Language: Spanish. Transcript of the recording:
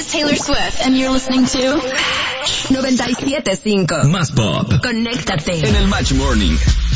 Taylor Swift, and you're listening to 97.5 Más Pop. Conéctate En el Match Morning.